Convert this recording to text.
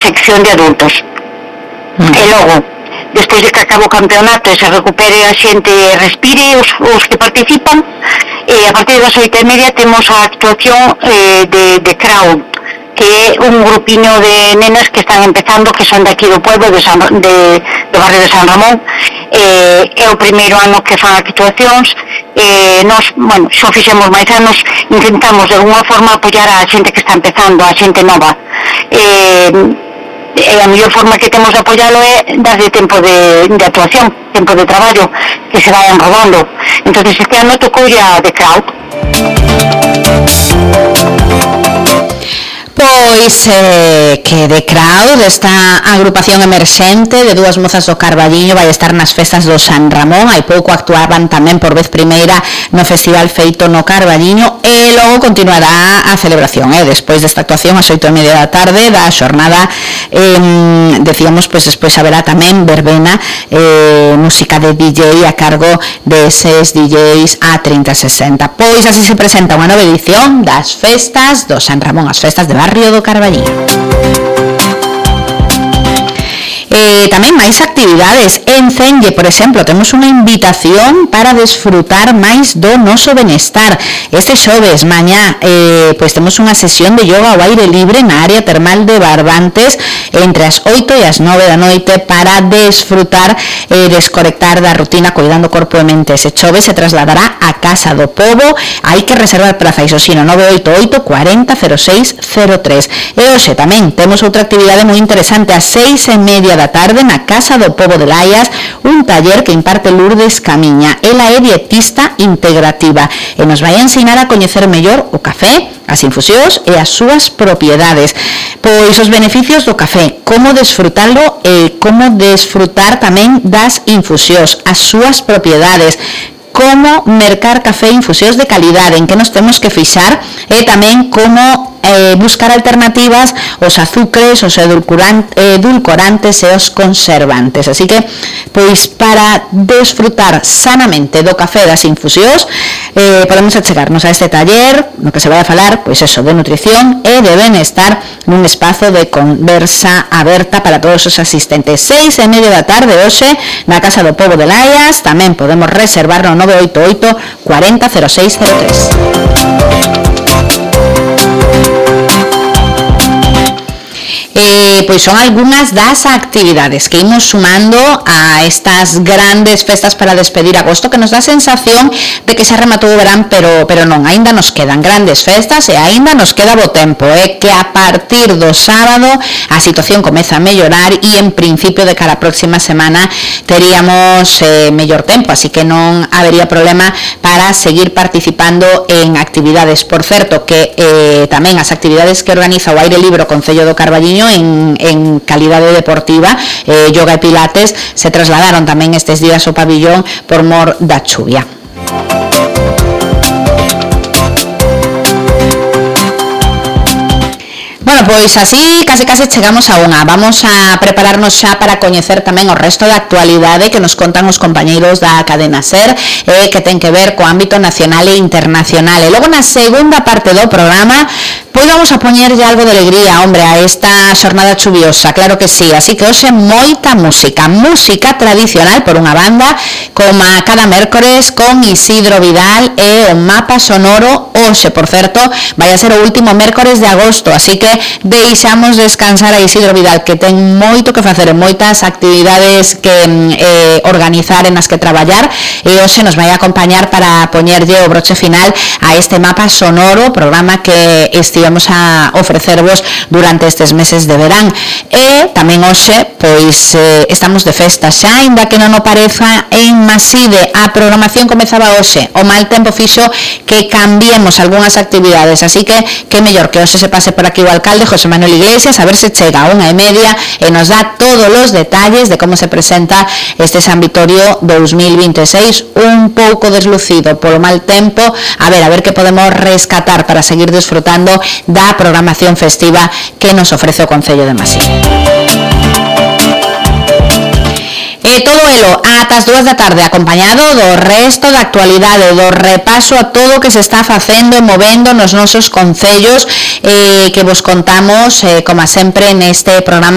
sección de adultos. E logo, despois de que acabe o campeonato e se recupere a xente e respire os que participan, a partir das 8:30 temos a actuación de crowd, que é un grupiño de nenas que están empezando, que son de aquí do pueblo, do barrio de San Ramón. É o primeiro ano que fan actuacións. Nos, xa fixemos máis anos, intentamos de alguna forma apoiar a xente que está empezando, a xente nova. A mellor forma que temos de apoialo é darlle tempo de actuación, tempo de traballo, que se vayan rodando. Entón, este ano tocou ya de crowd. Pois que de crowd, esta agrupación emerxente de dúas mozas do Carballiño vai estar nas festas do San Ramón. Hai pouco actuaban tamén por vez primeira no festival feito no Carballiño e logo continuará a celebración, despois desta actuación ás 8:30 da tarde da xornada. Decíamos, pois despois haberá tamén verbena, música de DJ a cargo deses DJs A3060. Pois así se presenta unha nova edición das festas do San Ramón, as festas de Barrio do Carballiño. Tamén máis actividades en Cenlle, por exemplo, temos unha invitación para desfrutar máis do noso benestar. Este xoves, mañá, pois temos unha sesión de yoga ao aire libre na área termal de Barbantes entre as 8 e as 9 da noite para desfrutar e desconectar da rutina cuidando corpo e mente. Ese xoves se trasladará a Casa do Pobo. Hai que reservar praza, iso sí, no 988 40 06 03. E hoxe tamén temos outra actividade moi interesante ás 6:30 da tarde na Casa do Pobo de Laias, un taller que imparte Lourdes Camiña. Ela é dietista integrativa e nos vai a ensinar a coñecer mellor o café, as infusións e as súas propiedades. Pois os beneficios do café, como desfrutalo e como desfrutar tamén das infusións, as súas propiedades, como mercar café e infusións de calidade, en que nos temos que fixar e tamén como buscar alternativas aos azúcares, os edulcorantes e os conservantes. Así que, pois, para desfrutar sanamente do café das infusións, podemos achegarnos a este taller no que se vai a falar, pois eso, de nutrición e de benestar nun espazo de conversa aberta para todos os asistentes. 6:30 da tarde hoxe na Casa do Pobo de Laias. Tamén podemos reservar no 988 40 06 03. Pois son algunhas das actividades que imos sumando a estas grandes festas para despedir agosto, que nos dá a sensación de que xa rematou o verán, pero non, aínda nos quedan grandes festas e aínda nos queda bo tempo, que a partir do sábado a situación comeza a mellorar e en principio de cara a próxima semana teríamos mellor tempo, así que non habería problema para seguir participando en actividades. Por certo, que tamén as actividades que organiza o Aire Libre o Concello do Carballiño en calidade deportiva, yoga e pilates, se trasladaron tamén estes días ao pabillón por mor da chuvia. Bueno, pois así case chegamos a unha. Vamos a prepararnos xa para coñecer tamén o resto da actualidade que nos contan os compañeiros da cadena SER, que ten que ver co ámbito nacional e internacional. E logo na segunda parte do programa pois vamos a poñerlle algo de alegría, hombre, a esta xornada chuviosa, claro que sí. Así que hoxe moita música tradicional por unha banda, como a cada mércores con Isidro Vidal e o mapa sonoro. Hoxe, por certo, vai a ser o último mércores de agosto, así que deixamos descansar a Isidro Vidal, que ten moito que facer, moitas actividades que organizar, en as que traballar, e hoxe nos vai a acompañar para poñerlle o broche final a este mapa sonoro, programa que estivemos a ofrecervos durante estes meses de verán. E tamén hoxe, pois, estamos de festa xa, ainda que non o pareza en Maside. A programación comezaba hoxe, o mal tempo fixo que cambiemos algunhas actividades, así que mellor que hoxe se pase por aquí o alcalde José Manuel Iglesias, a ver se chega a 1:30 e nos dá todos os detalles de como se presenta este San Vitorio 2026, un pouco deslucido polo mal tempo. A ver que podemos rescatar para seguir disfrutando da programación festiva que nos ofrece o Concello de Maside. E todo elo ata as 2 da tarde, acompañado do resto da actualidade, do repaso a todo o que se está facendo e movendo nos nosos concellos, que vos contamos, como sempre, neste programa